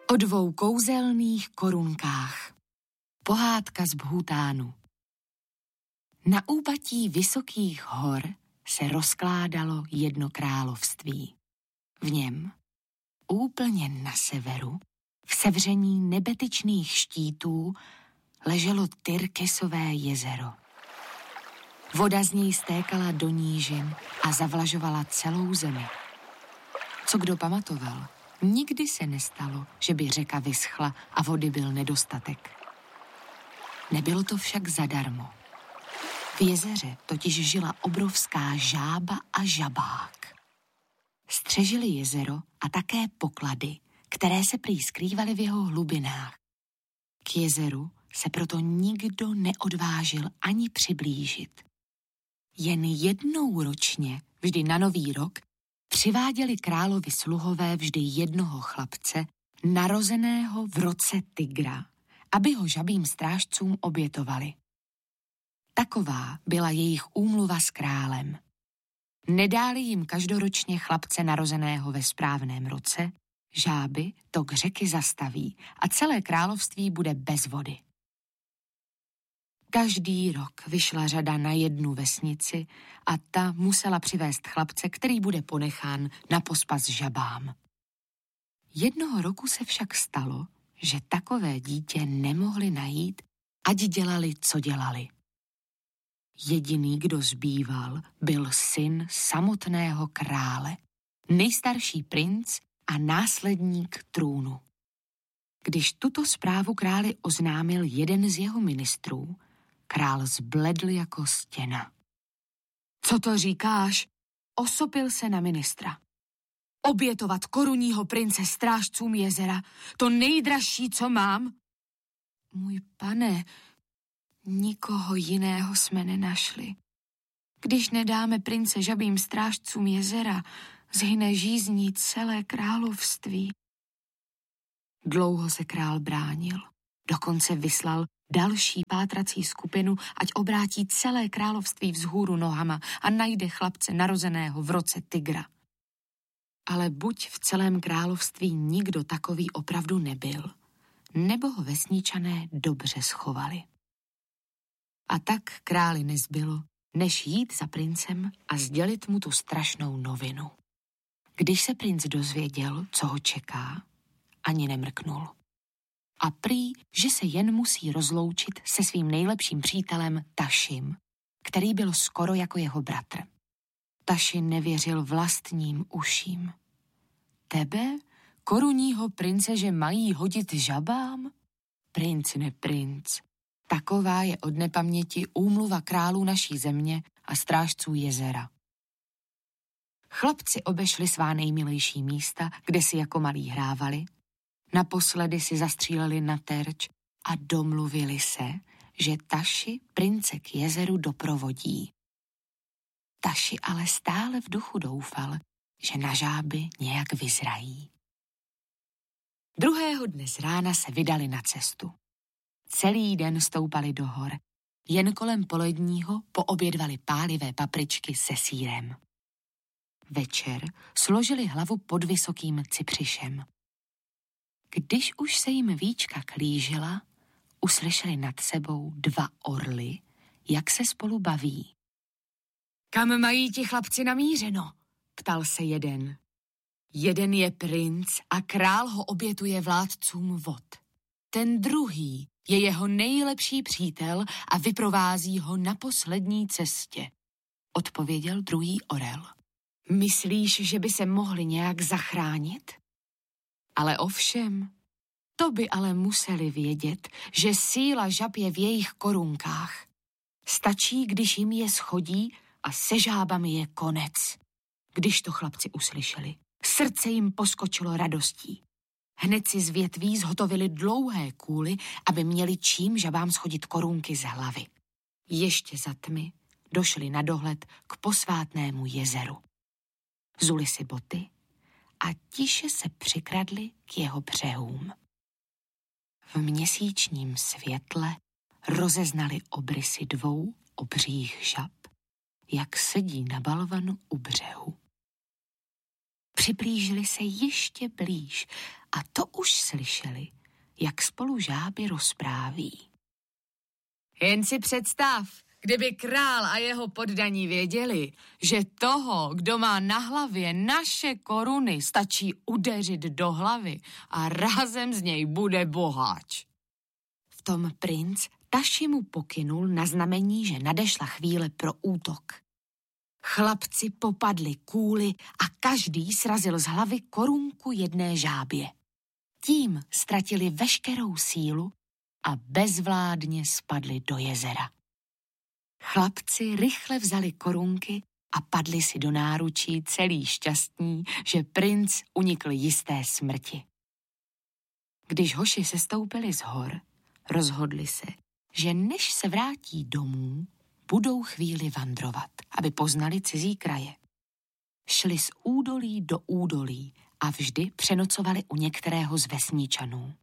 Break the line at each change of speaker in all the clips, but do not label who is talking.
O 2 kouzelných korunkách. Pohádka z Bhútánu. Na úpatí vysokých hor se rozkládalo jedno království. V něm, úplně na severu, v sevření nebetyčných štítů, leželo Tyrkisové jezero. Voda z něj stékala do nížin a zavlažovala celou zemi. Co kdo pamatoval, nikdy se nestalo, že by řeka vyschla a vody byl nedostatek. Nebylo to však zadarmo. V jezeře totiž žila obrovská žába a žabák. Střežili jezero a také poklady, které se prý skrývaly v jeho hlubinách. K jezeru se proto nikdo neodvážil ani přiblížit. Jen jednou ročně, vždy na Nový rok, přiváděli královi sluhové vždy jednoho chlapce, narozeného v roce tygra, aby ho žabým strážcům obětovali. Taková byla jejich úmluva s králem. Nedáli jim každoročně chlapce narozeného ve správném roce, žáby tok řeky zastaví a celé království bude bez vody. Každý rok vyšla řada na jednu vesnici a ta musela přivést chlapce, který bude ponechán na pospas žabám. Jednoho roku se však stalo, že takové dítě nemohli najít, ať dělali, co dělali. Jediný, kdo zbýval, byl syn samotného krále, nejstarší princ a následník trůnu. Když tuto zprávu králi oznámil jeden z jeho ministrů, král zbledl jako stěna. Co to říkáš? Osopil se na ministra. Obětovat korunního prince strážcům jezera, to nejdražší, co mám? Můj pane, nikoho jiného jsme nenašli. Když nedáme prince žabým strážcům jezera, zhyne žízní celé království. Dlouho se král bránil. Dokonce vyslal další pátrací skupinu, ať obrátí celé království vzhůru nohama a najde chlapce narozeného v roce tygra. Ale buď v celém království nikdo takový opravdu nebyl, nebo ho vesničané dobře schovali. A tak králi nezbylo, než jít za princem a sdělit mu tu strašnou novinu. Když se princ dozvěděl, co ho čeká, ani nemrknul. A prý, že se jen musí rozloučit se svým nejlepším přítelem Tašim, který byl skoro jako jeho bratr. Taši nevěřil vlastním uším. Tebe, korunního prince, že mají hodit žabám? Princ neprinc. Taková je od nepaměti úmluva králů naší země a strážců jezera. Chlapci obešli svá nejmilejší místa, kde si jako malí hrávali. Naposledy si zastříleli na terč a domluvili se, že Taši prince k jezeru doprovodí. Taši ale stále v duchu doufal, že na žáby nějak vyzrají. Druhého dne z rána se vydali na cestu. Celý den stoupali do hor, jen kolem poledního poobědvali pálivé papričky se sýrem. Večer složili hlavu pod vysokým cypřišem. Když už se jim víčka klížila, uslyšeli nad sebou 2 orly, jak se spolu baví. Kam mají ti chlapci namířeno? Ptal se jeden. Jeden je princ a král ho obětuje vládcům vod. Ten druhý je jeho nejlepší přítel a vyprovází ho na poslední cestě, odpověděl druhý orel. Myslíš, že by se mohli nějak zachránit? Ale ovšem, to by ale museli vědět, že síla žab je v jejich korunkách. Stačí, když jim je schodí a se žábami je konec. Když to chlapci uslyšeli, srdce jim poskočilo radostí. Hned si z větví zhotovili dlouhé kůly, aby měli čím žabám schodit korunky z hlavy. Ještě za tmy došli na dohled k posvátnému jezeru. Zuli si boty a tiše se přikradli k jeho břehům. V měsíčním světle rozeznali obrysy 2 obřích žab, jak sedí na balvanu u břehu. Přiblížili se ještě blíž a to už slyšeli, jak spolu žáby rozpráví. Jen si představ, kdyby král a jeho poddaní věděli, že toho, kdo má na hlavě naše koruny, stačí udeřit do hlavy a rázem z něj bude boháč. V tom princ Taši mu pokynul na znamení, že nadešla chvíle pro útok. Chlapci popadli kůli a každý srazil z hlavy korunku jedné žábě. Tím ztratili veškerou sílu a bezvládně spadli do jezera. Chlapci rychle vzali korunky a padli si do náručí celý šťastní, že princ unikl jisté smrti. Když hoši sestoupili z hor, rozhodli se, že než se vrátí domů, budou chvíli vandrovat, aby poznali cizí kraje. Šli z údolí do údolí a vždy přenocovali u některého z vesničanů.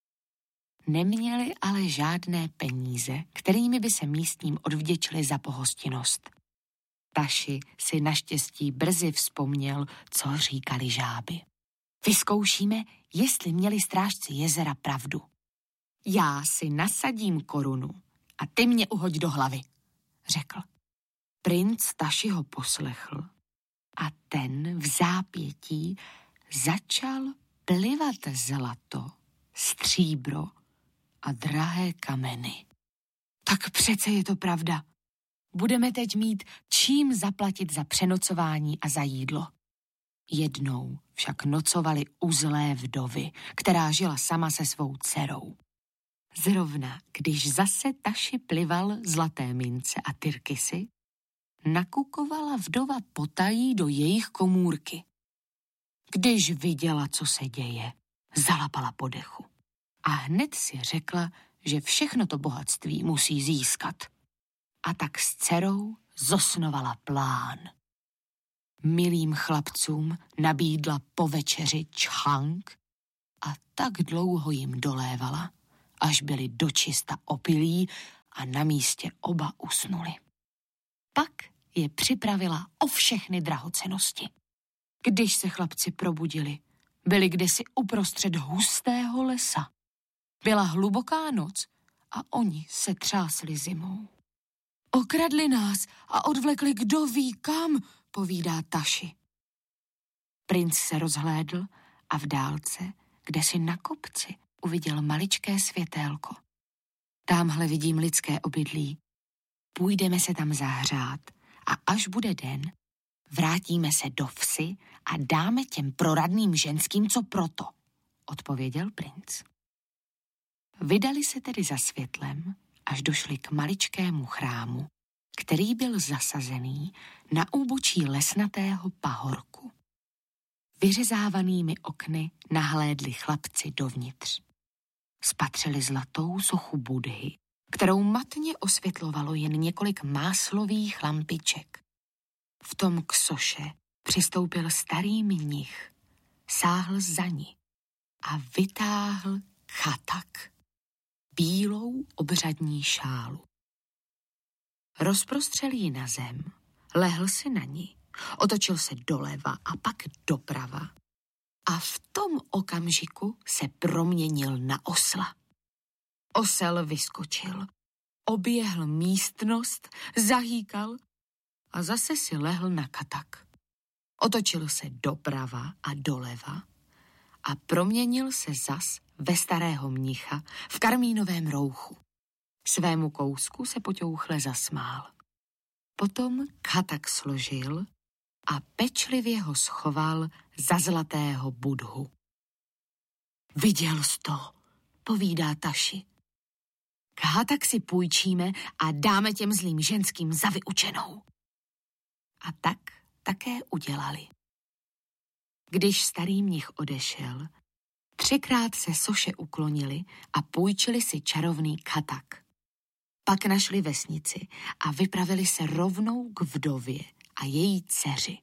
Neměli ale žádné peníze, kterými by se místním odvděčili za pohostinnost. Taši si naštěstí brzy vzpomněl, co říkali žáby. Vyzkoušíme, jestli měli strážci jezera pravdu. Já si nasadím korunu a ty mě uhoď do hlavy, řekl. Princ Taši ho poslechl a ten v zápětí začal plivat zlato, stříbro a drahé kameny. Tak přece je to pravda. Budeme teď mít čím zaplatit za přenocování a za jídlo. Jednou však nocovali u zlé vdovy, která žila sama se svou dcerou. Zrovna, když zase Taši plival zlaté mince a tyrkysy, nakukovala vdova potají do jejich komůrky. Když viděla, co se děje, zalapala po dechu. A hned si řekla, že všechno to bohatství musí získat. A tak s dcerou zosnovala plán. Milým chlapcům nabídla po večeři čchank a tak dlouho jim dolévala, až byli dočista opilí a na místě oba usnuli. Pak je připravila o všechny drahocennosti. Když se chlapci probudili, byli kdesi uprostřed hustého lesa. Byla hluboká noc a oni se třásli zimou. Okradli nás a odvlekli kdo ví kam, povídá Taši. Princ se rozhlédl a v dálce, kde si na kopci, uviděl maličké světélko. Támhle vidím lidské obydlí. Půjdeme se tam zahřát a až bude den, vrátíme se do vsi a dáme těm proradným ženským co proto, odpověděl princ. Vydali se tedy za světlem, až došli k maličkému chrámu, který byl zasazený na úbočí lesnatého pahorku. Vyřezávanými okny nahlédli chlapci dovnitř. Spatřili zlatou sochu Budhy, kterou matně osvětlovalo jen několik máslových lampiček. V tom k soše přistoupil starý mnich, sáhl za ní a vytáhl khatak, bílou obřadní šálu. Rozprostřel ji na zem, lehl si na ní, otočil se doleva a pak doprava a v tom okamžiku se proměnil na osla. Osel vyskočil, oběhl místnost, zahýkal a zase si lehl na katak. Otočil se doprava a doleva a proměnil se zas ve starého mnicha v karmínovém rouchu. Svému kousku se poťouchle zasmál. Potom katak složil a pečlivě ho schoval za zlatého Budhu. Viděl jsi to, povídá Taši. Khatak si půjčíme a dáme těm zlým ženským za vyučenou. A tak také udělali. Když starý mnich odešel, 3krát se soše uklonili a půjčili si čarovný khatak. Pak našli vesnici a vypravili se rovnou k vdově a její dceři.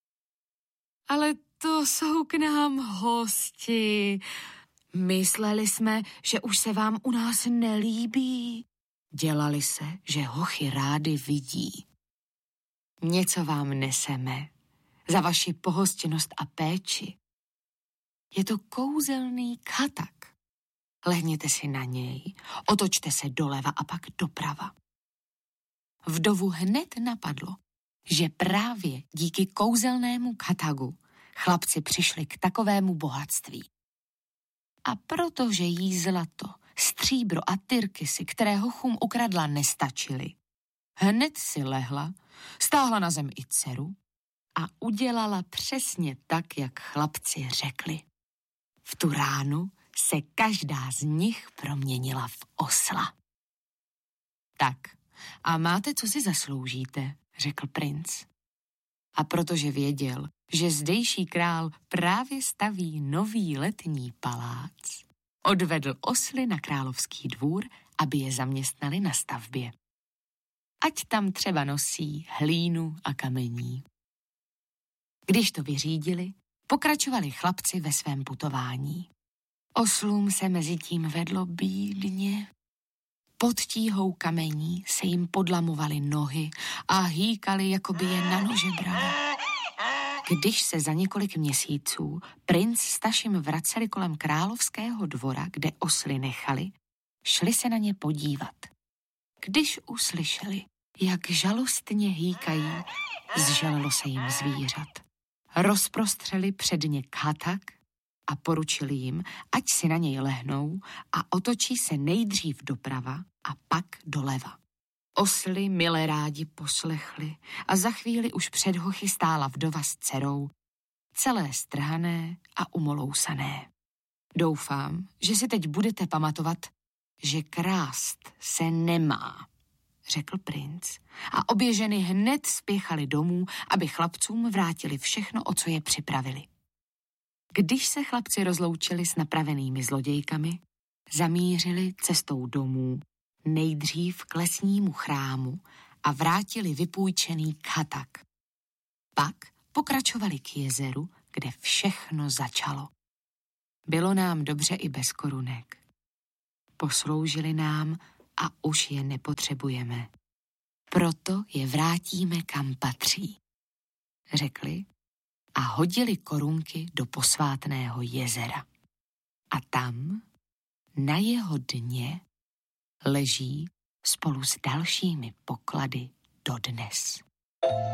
Ale to jsou k nám hosti. Mysleli jsme, že už se vám u nás nelíbí. Dělali se, že hochy rády vidí. Něco vám neseme za vaši pohostinnost a péči. Je to kouzelný khatak. Lehněte si na něj, otočte se doleva a pak doprava. Vdovu hned napadlo, že právě díky kouzelnému khatagu chlapci přišli k takovému bohatství. A protože jí zlato, stříbro a tyrkysy, které Hochum ukradla, nestačily, hned si lehla, stáhla na zem i dceru a udělala přesně tak, jak chlapci řekli. V tu ránu se každá z nich proměnila v osla. Tak, a máte, co si zasloužíte, řekl princ. A protože věděl, že zdejší král právě staví nový letní palác, odvedl osly na královský dvůr, aby je zaměstnali na stavbě. Ať tam třeba nosí hlínu a kamení. Když to vyřídili, pokračovali chlapci ve svém putování. Oslům se mezitím vedlo bídně. Pod tíhou kamení se jim podlamovaly nohy a hýkali, jako by je na nože brali. Když se za několik měsíců princ s Tašim vraceli kolem královského dvora, kde osly nechali, šli se na ně podívat. Když uslyšeli, jak žalostně hýkají, zžalilo se jim zvířat. Rozprostřeli před ně khatak a poručili jim, ať si na něj lehnou a otočí se nejdřív doprava a pak doleva. Osly milé rádi poslechli a za chvíli už před hochy stála vdova s dcerou, celé strhané a umolousané. Doufám, že si teď budete pamatovat, že krást se nemá, řekl princ. A obě ženy hned spěchaly domů, aby chlapcům vrátili všechno, o co je připravili. Když se chlapci rozloučili s napravenými zlodějkami, zamířili cestou domů, nejdřív k lesnímu chrámu a vrátili vypůjčený khatak. Pak pokračovali k jezeru, kde všechno začalo. Bylo nám dobře i bez korunek. Posloužili nám a už je nepotřebujeme. Proto je vrátíme, kam patří, řekli a hodili korunky do posvátného jezera. A tam, na jeho dně, leží spolu s dalšími poklady dodnes.